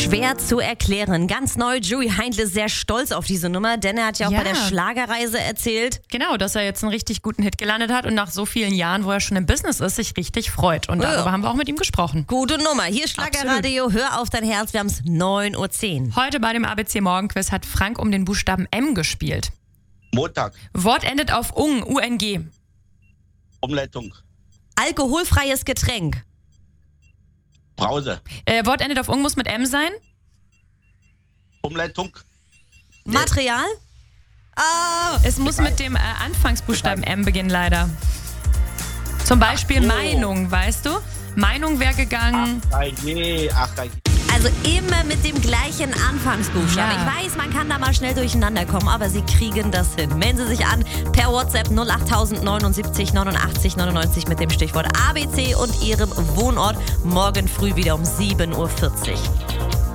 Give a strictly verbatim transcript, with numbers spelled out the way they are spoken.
Schwer zu erklären. Ganz neu, Joey Heindl ist sehr stolz auf diese Nummer, denn er hat ja auch Ja. bei der Schlagerreise erzählt. Genau, dass er jetzt einen richtig guten Hit gelandet hat und nach so vielen Jahren, wo er schon im Business ist, sich richtig freut. Und darüber Ja. haben wir auch mit ihm gesprochen. Gute Nummer. Hier Schlagerradio, hör auf dein Herz, wir haben es neun Uhr zehn. Heute bei dem A B C Morgenquiz hat Frank um den Buchstaben M gespielt. Montag. Wort endet auf ung, U N G. Umleitung. Alkoholfreies Getränk. Brause. Äh, Wort endet auf ung, muss mit M sein. Umleitung. Material? Ah, Es muss mit dem äh, Anfangsbuchstaben M beginnen, leider. Zum Beispiel Ach so. Meinung, weißt du? Meinung wäre gegangen. Ach je, ach je. also immer mit dem gleichen Anfangsbuchstaben. Ja. Ich weiß, man kann da mal schnell durcheinander kommen, aber sie kriegen das hin. Melden Sie sich an per WhatsApp null acht neunundsiebzig neunundachtzig neunundneunzig mit dem Stichwort A B C und Ihrem Wohnort. Morgen früh wieder um sieben Uhr vierzig.